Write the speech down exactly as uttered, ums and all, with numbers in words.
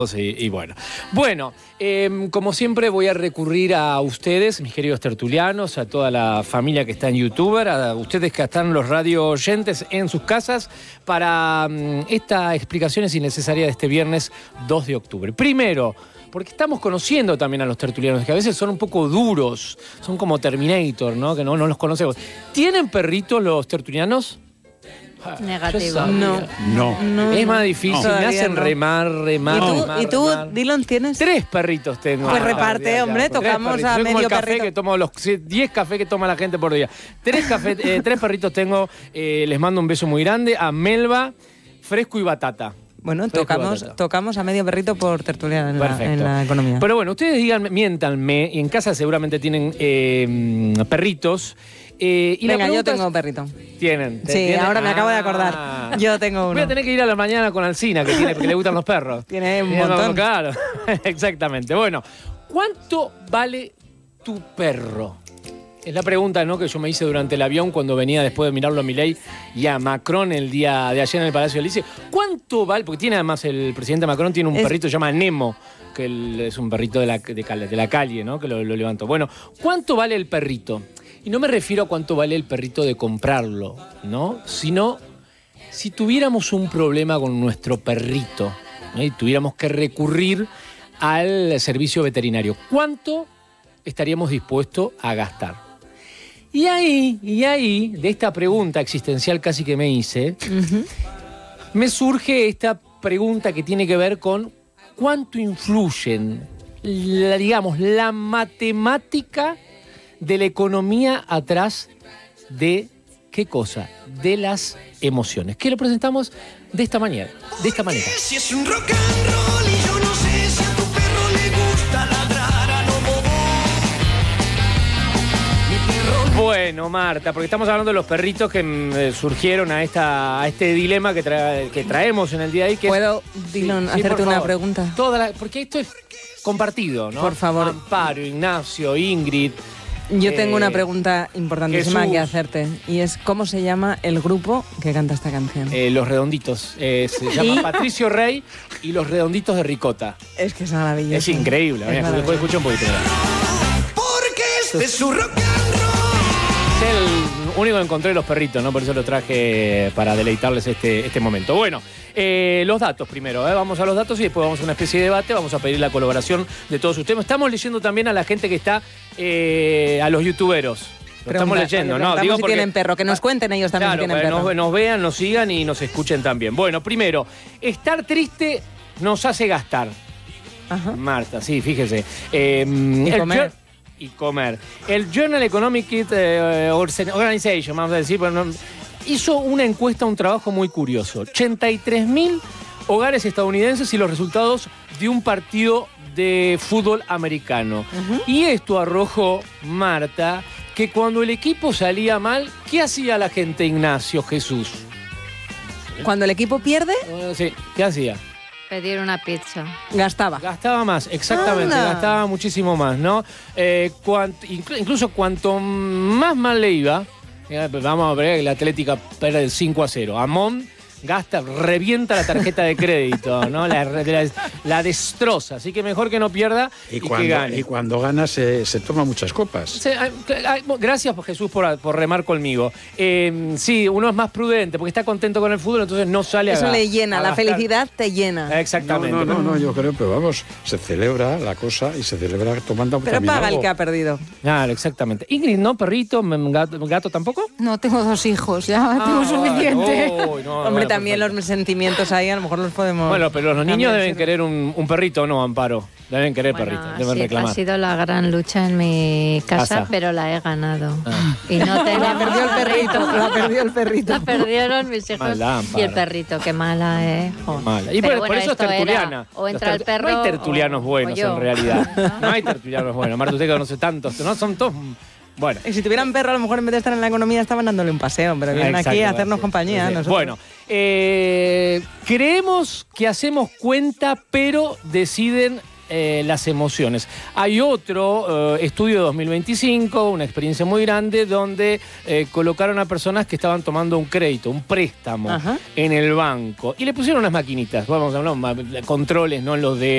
Y, y bueno, bueno eh, como siempre voy a recurrir a ustedes, mis queridos tertulianos, a toda la familia que está en YouTuber, a ustedes que están los radio oyentes en sus casas, para um, esta explicación es innecesaria de este viernes dos de octubre. Primero, porque estamos conociendo también a los tertulianos, que a veces son un poco duros, son como Terminator, ¿no? Que no, no los conocemos. ¿Tienen perritos los tertulianos? Negativo. No. No. no. Es más difícil, no. me hacen no. remar, remar, ¿Y tú, remar, ¿y tú remar. Dylan, tienes? Tres perritos tengo. Pues Ah, reparte, ya, ya. hombre, Tres tocamos perritos. a Soy como medio el café perrito. que tomo los diez cafés que toma la gente por día. Tres, café, eh, tres perritos tengo, eh, les mando un beso muy grande a Melba, Fresco y Batata. Bueno, Fresco y tocamos, Batata. tocamos a medio perrito por tertuliana en, la, Perfecto. en la economía. Pero bueno, ustedes digan, miéntanme, y en casa seguramente tienen eh, perritos. Eh, y Venga, la yo pregunta tengo es- perrito. Tienen. Sí, ¿tienen? ahora me acabo de Ah. acordar. Yo tengo uno. Voy a tener que ir a la mañana con Alcina, que tiene, porque le gustan los perros. Tiene un Tiene montón. Claro, exactamente. Bueno, ¿cuánto vale tu perro? Es la pregunta, ¿no?, que yo me hice durante el avión cuando venía después de mirarlo a Milei y a Macron el día de ayer en el Palacio de Elíseo. ¿Cuánto vale? Porque tiene además el presidente Macron tiene un Es- perrito que se llama Nemo, que el- es un perrito de la, de, cal- de la calle, ¿no?, que lo, lo levantó. Bueno, ¿cuánto vale el perrito? Y no me refiero a cuánto vale el perrito de comprarlo, ¿no? Sino si tuviéramos un problema con nuestro perrito, ¿no?, y tuviéramos que recurrir al servicio veterinario, ¿cuánto estaríamos dispuestos a gastar? Y ahí, y ahí, de esta pregunta existencial casi que me hice, Ujú. me surge esta pregunta que tiene que ver con cuánto influyen, la, digamos, la matemática de la economía atrás de, ¿qué cosa? De las emociones. Que lo presentamos de esta manera, de esta manera. Si es un rock and roll y yo no sé si a tu perro le gusta ladrar a lo bobo. Mi perro Bueno, Marta, porque estamos hablando de los perritos que mm, eh, surgieron a, esta, a este dilema que, tra- que traemos en el día de hoy. Que es- ¿Puedo, Dylan, Sí, sí, hacerte por una favor. pregunta? Toda la- porque esto es compartido, ¿no? Por favor. Amparo, Ignacio, Ingrid. Yo tengo eh, una pregunta importantísima Jesús. que hacerte. Y es, ¿cómo se llama el grupo que canta esta canción? eh, los Redonditos. Eh, se llama ¿Y? Patricio Rey y los Redonditos de Ricota. Es que es maravilloso. Es increíble. Es Mira, maravilloso. escucha un poquito. porque este es su rock and roll. Es el único que encontré de los perritos, ¿no? Por eso lo traje para deleitarles este, este momento. Bueno, eh, los datos primero, ¿eh? Vamos a los datos y después vamos a una especie de debate. Vamos a pedir la colaboración de todos ustedes. Estamos leyendo también a la gente que está, eh, a los youtuberos. Lo estamos Pregunta, leyendo, oye, ¿no? preguntamos si porque- tienen perro, que nos cuenten ellos también Claro, si tienen que perro. nos, nos vean, nos sigan y nos escuchen también. Bueno, primero, estar triste nos hace gastar. Ajá. Marta, sí, fíjese. Eh, Y el comer. jour- Y comer. El Journal Economic eh, Organization, vamos a decir, bueno, hizo una encuesta, un trabajo muy curioso. ochenta y tres mil hogares estadounidenses y los resultados de un partido de fútbol americano. Ujú. Y esto arrojó, Marta, que cuando el equipo salía mal, ¿qué hacía la gente, Ignacio, Jesús? Cuando el equipo pierde, Eh, sí, ¿qué hacía? Pedir una pizza. gastaba. Gastaba más, exactamente, Anda. gastaba muchísimo más, ¿no? Eh, cuant- inclu- incluso cuanto más mal le iba, eh, vamos a ver que la Atlética pierde cinco a cero. Amón gasta, revienta la tarjeta de crédito, ¿no? La, la- la destroza, así que mejor que no pierda y, Y que cuando, gane. y cuando gana se, se toma muchas copas. Se- ay, ay, gracias, Jesús, por, por remar conmigo. Eh, sí, uno es más prudente porque está contento con el fútbol, entonces no sale a Eso ga- le llena, a la gastar. felicidad te llena. Exactamente. No, no, no, no, yo creo, pero vamos, se celebra la cosa y se celebra tomando Pero también paga el algo. que ha perdido. Claro, exactamente. Ingrid, ¿no? Perrito, m- gato, gato tampoco. No, tengo dos hijos, ya tengo Ah, suficiente. vale. Uy, no, Hombre, bueno, también perfecto. los sentimientos ahí a lo mejor los podemos... Bueno, pero los niños también deben sirve. querer un, un perrito, ¿no, Amparo? Deben querer Bueno, perrito, ha deben sido- reclamar. Ha sido la gran lucha en mi casa, Casa. pero la he ganado. Ah. Y no tengo La perdió el perrito, la perdió el perrito. La perdieron mis hijos Maldad, Amparo. y el perrito, qué mala, ¿eh? Jo. Mala. Y Pero por, por bueno, eso es esto era, tertuliana. o Los entra el tertu- perro No hay tertulianos o- buenos o yo. en realidad. No hay tertulianos buenos. Marta, usted que conoce tantos, ¿no? Son todos... Bueno. Y si tuvieran perro, a lo mejor en vez de estar en la economía estaban dándole un paseo, pero vienen Exacto, aquí a hacernos sí, compañía. sí. nosotros. Bueno, eh, creemos que hacemos cuenta, pero deciden eh, las emociones. Hay otro eh, estudio de dos mil veinticinco, una experiencia muy grande, donde eh, colocaron a personas que estaban tomando un crédito, un préstamo Ajá. en el banco, y le pusieron unas maquinitas, vamos a hablar, controles, ¿no? Los de